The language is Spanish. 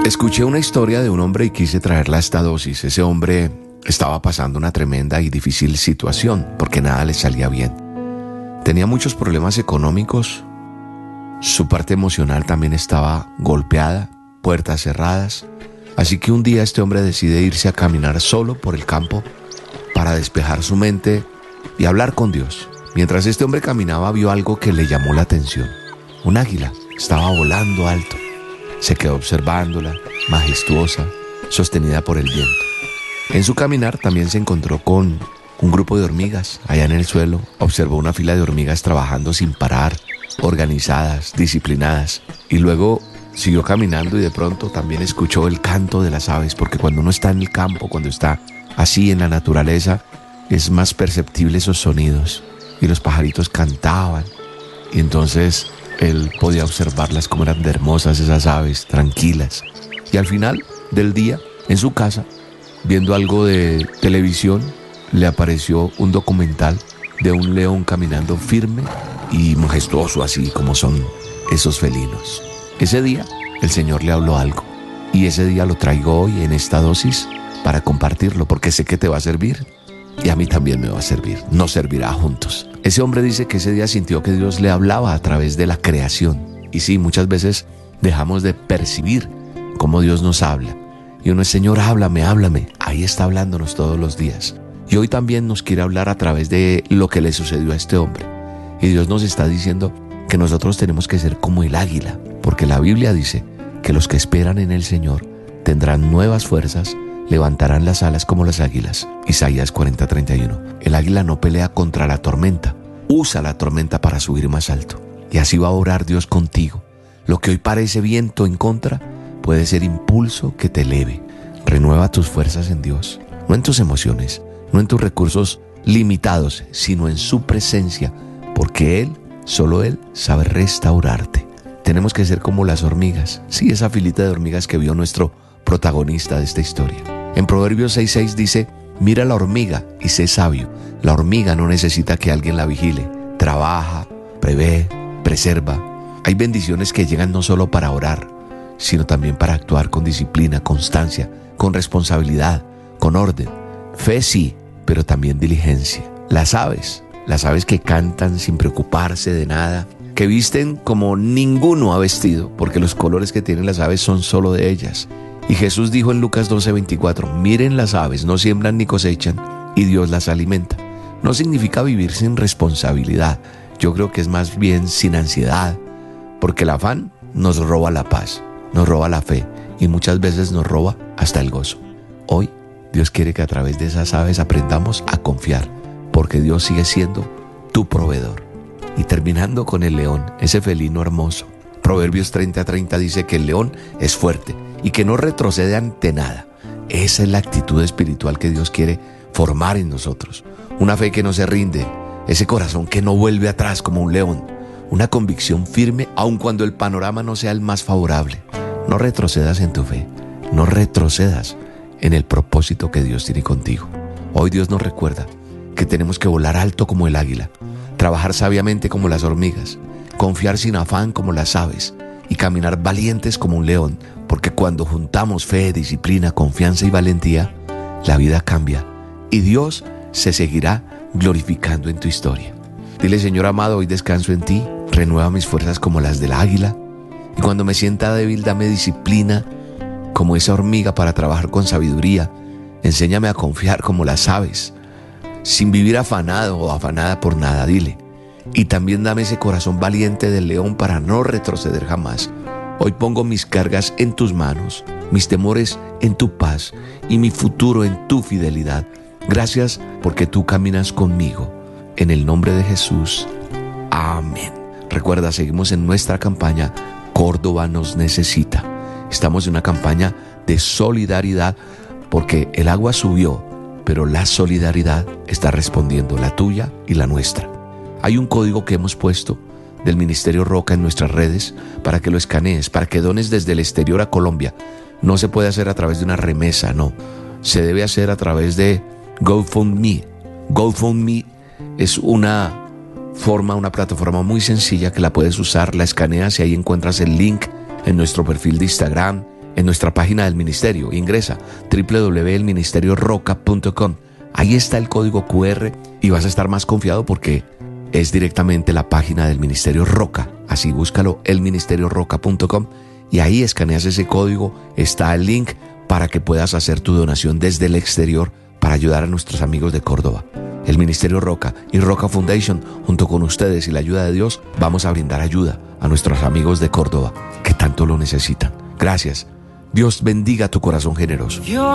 Escuché una historia de un hombre y quise traerla a esta dosis. Ese hombre estaba pasando una tremenda y difícil situación porque nada le salía bien. Tenía muchos problemas económicos, su parte emocional también estaba golpeada, puertas cerradas. Así que un día este hombre decide irse a caminar solo por el campo para despejar su mente y hablar con Dios. Mientras este hombre caminaba, vio algo que le llamó la atención. Un águila estaba volando alto. Se quedó observándola, majestuosa, sostenida por el viento. En su caminar también se encontró con un grupo de hormigas. Allá en el suelo observó una fila de hormigas trabajando sin parar, organizadas, disciplinadas. Y luego siguió caminando y de pronto también escuchó el canto de las aves, porque cuando uno está en el campo, cuando está así en la naturaleza, es más perceptible esos sonidos. Y los pajaritos cantaban. Y entonces él podía observarlas como eran de hermosas esas aves, tranquilas. Y al final del día, en su casa, viendo algo de televisión, le apareció un documental de un león caminando firme y majestuoso, así como son esos felinos. Ese día el Señor le habló algo y ese día lo traigo hoy en esta dosis para compartirlo, porque sé que te va a servir y a mí también me va a servir. Nos servirá juntos. Ese hombre dice que ese día sintió que Dios le hablaba a través de la creación. Y sí, muchas veces dejamos de percibir cómo Dios nos habla. Y uno es: Señor, háblame, háblame. Ahí está hablándonos todos los días. Y hoy también nos quiere hablar a través de lo que le sucedió a este hombre. Y Dios nos está diciendo que nosotros tenemos que ser como el águila, porque la Biblia dice que los que esperan en el Señor tendrán nuevas fuerzas, levantarán las alas como las águilas. Isaías 40:31. El águila no pelea contra la tormenta, usa la tormenta para subir más alto. Y así va a orar Dios contigo. Lo que hoy parece viento en contra puede ser impulso que te eleve. Renueva tus fuerzas en Dios, no en tus emociones, no en tus recursos limitados, sino en su presencia, porque Él, solo Él, sabe restaurarte. Tenemos que ser como las hormigas. Sí, esa filita de hormigas que vio nuestro protagonista de esta historia. En Proverbios 6:6 dice: mira la hormiga y sé sabio. La hormiga no necesita que alguien la vigile. Trabaja, prevé, preserva. Hay bendiciones que llegan no solo para orar, sino también para actuar con disciplina, constancia, con responsabilidad, con orden. Fe sí, pero también diligencia. Las aves que cantan sin preocuparse de nada, que visten como ninguno ha vestido, porque los colores que tienen las aves son solo de ellas. Y Jesús dijo en Lucas 12:24, miren las aves, no siembran ni cosechan, y Dios las alimenta. No significa vivir sin responsabilidad. Yo creo que es más bien sin ansiedad, porque el afán nos roba la paz, nos roba la fe, y muchas veces nos roba hasta el gozo. Hoy Dios quiere que a través de esas aves aprendamos a confiar, porque Dios sigue siendo tu proveedor. Y terminando con el león, ese felino hermoso. Proverbios 30:30 dice que el león es fuerte y que no retrocede ante nada. Esa es la actitud espiritual que Dios quiere formar en nosotros. Una fe que no se rinde, ese corazón que no vuelve atrás como un león. Una convicción firme aun cuando el panorama no sea el más favorable. No retrocedas en tu fe, no retrocedas en el propósito que Dios tiene contigo. Hoy Dios nos recuerda que tenemos que volar alto como el águila, trabajar sabiamente como las hormigas, confiar sin afán como las aves y caminar valientes como un león, porque cuando juntamos fe, disciplina, confianza y valentía, la vida cambia y Dios se seguirá glorificando en tu historia. Dile: Señor amado, hoy descanso en ti, renueva mis fuerzas como las del águila, y cuando me sienta débil, dame disciplina como esa hormiga para trabajar con sabiduría. Enséñame a confiar como las aves, sin vivir afanado o afanada por nada, dile. Y también dame ese corazón valiente del león para no retroceder jamás. Hoy pongo mis cargas en tus manos, mis temores en tu paz y mi futuro en tu fidelidad. Gracias porque tú caminas conmigo. En el nombre de Jesús. Amén. Recuerda, seguimos en nuestra campaña Córdoba nos necesita. Estamos en una campaña de solidaridad porque el agua subió, pero la solidaridad está respondiendo, la tuya y la nuestra. Hay un código que hemos puesto del Ministerio Roca en nuestras redes para que lo escanees, para que dones desde el exterior a Colombia. No se puede hacer a través de una remesa, no. Se debe hacer a través de GoFundMe. GoFundMe es una plataforma muy sencilla que la puedes usar, la escaneas y ahí encuentras el link en nuestro perfil de Instagram, en nuestra página del ministerio. Ingresa www.elministerioroca.com. Ahí está el código QR y vas a estar más confiado porque es directamente la página del Ministerio Roca. Así búscalo, elministerioroca.com, y ahí escaneas ese código, está el link para que puedas hacer tu donación desde el exterior para ayudar a nuestros amigos de Córdoba. El Ministerio Roca y Roca Foundation, junto con ustedes y la ayuda de Dios, vamos a brindar ayuda a nuestros amigos de Córdoba que tanto lo necesitan. Gracias. Dios bendiga tu corazón generoso.